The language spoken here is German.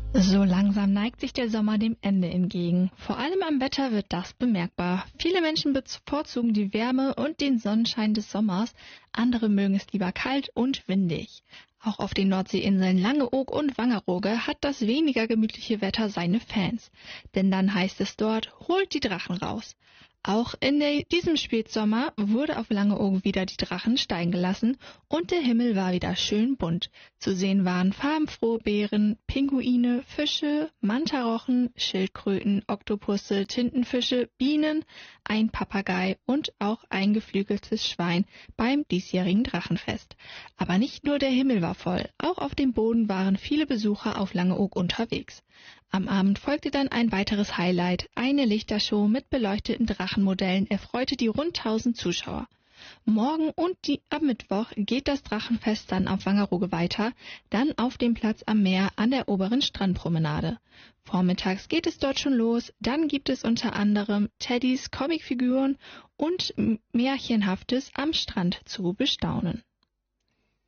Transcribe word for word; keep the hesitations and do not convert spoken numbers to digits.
So langsam neigt sich der Sommer dem Ende entgegen. Vor allem am Wetter wird das bemerkbar. Viele Menschen bevorzugen die Wärme und den Sonnenschein des Sommers. Andere mögen es lieber kalt und windig. Auch auf den Nordseeinseln Langeoog und Wangerooge hat das weniger gemütliche Wetter seine Fans. Denn dann heißt es dort, holt die Drachen raus. Auch in der, diesem Spätsommer wurde auf Langeoog wieder die Drachen steigen gelassen und der Himmel war wieder schön bunt. Zu sehen waren farbenfrohe Bären, Pinguine, Fische, Mantarochen, Schildkröten, Oktopusse, Tintenfische, Bienen, ein Papagei und auch ein geflügeltes Schwein beim diesjährigen Drachenfest. Aber nicht nur der Himmel war voll, auch auf dem Boden waren viele Besucher auf Langeoog unterwegs. Am Abend folgte dann ein weiteres Highlight. Eine Lichtershow mit beleuchteten Drachenmodellen erfreute die rund tausend Zuschauer. Morgen und die, am Mittwoch geht das Drachenfest dann auf Wangerooge weiter, dann auf dem Platz am Meer an der oberen Strandpromenade. Vormittags geht es dort schon los, dann gibt es unter anderem Teddys, Comicfiguren und Märchenhaftes am Strand zu bestaunen.